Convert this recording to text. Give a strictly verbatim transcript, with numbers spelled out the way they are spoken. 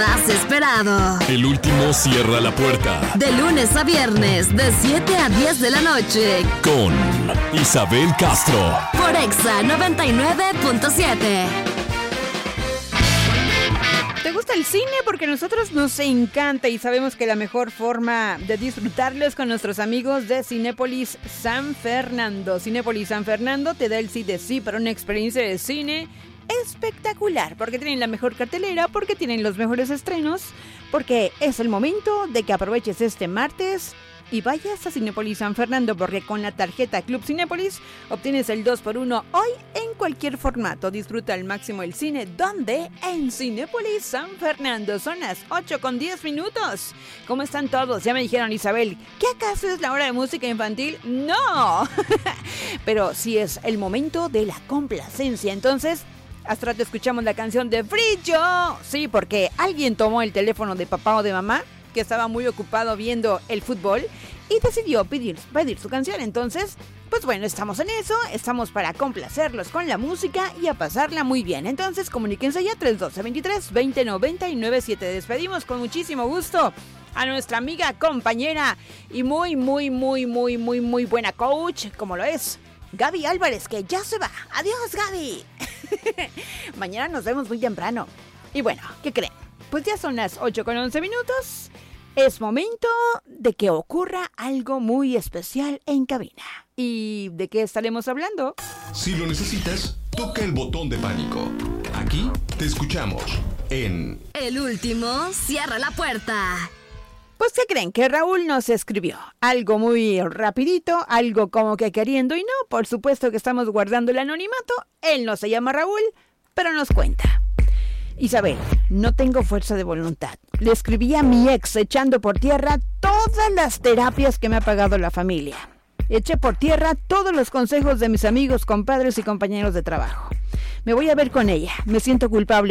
Has esperado. El último cierra la puerta. De lunes a viernes, de siete a diez de la noche. Con Isabel Castro. Por Exa noventa y nueve punto siete. ¿Te gusta el cine? Porque a nosotros nos encanta y sabemos que la mejor forma de disfrutarlo es con nuestros amigos de Cinépolis San Fernando. Cinépolis San Fernando te da el sí de sí para una experiencia de cine espectacular, porque tienen la mejor cartelera, porque tienen los mejores estrenos, porque es el momento de que aproveches este martes y vayas a Cinépolis San Fernando, porque con la tarjeta Club Cinépolis obtienes el dos por uno hoy en cualquier formato. Disfruta al máximo el cine, ¿dónde? En Cinépolis San Fernando. Son las ocho con diez minutos. ¿Cómo están todos? Ya me dijeron, Isabel, ¿qué acaso es la hora de música infantil? ¡No! Pero sí es el momento de la complacencia. Entonces, hasta rato escuchamos la canción de Brillo. Sí, porque alguien tomó el teléfono de papá o de mamá, que estaba muy ocupado viendo el fútbol, y decidió pedir, pedir su canción. Entonces, pues bueno, estamos en eso, estamos para complacerlos con la música y a pasarla muy bien. Entonces, comuníquense ya, tres doce, veintitrés, veinte, noventa y nueve siete. Despedimos con muchísimo gusto a nuestra amiga, compañera y muy, muy, muy, muy, muy, muy buena coach, como lo es Gaby Álvarez, que ya se va. Adiós, Gaby. Mañana nos vemos muy temprano. Y bueno, ¿qué creen? Pues ya son las ocho con once minutos. Es momento de que ocurra algo muy especial en cabina. ¿Y de qué estaremos hablando? Si lo necesitas, toca el botón de pánico. Aquí te escuchamos en... El último cierra la puerta. Pues, ¿qué creen? Que Raúl nos escribió algo muy rapidito, algo como que queriendo y no. Por supuesto que estamos guardando el anonimato. Él no se llama Raúl, pero nos cuenta. Isabel, no tengo fuerza de voluntad. Le escribí a mi ex echando por tierra todas las terapias que me ha pagado la familia. Eché por tierra todos los consejos de mis amigos, compadres y compañeros de trabajo. Me voy a ver con ella. Me siento culpable